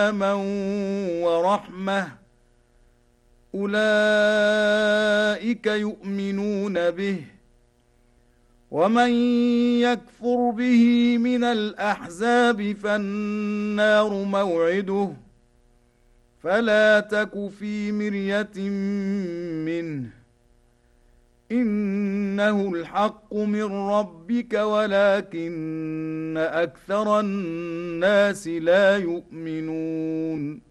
ورحمة أولئك يؤمنون به ومن يكفر به من الأحزاب فالنار موعده فلا تك في مرية منه إنه الحق من ربك ولكن أكثر الناس لا يؤمنون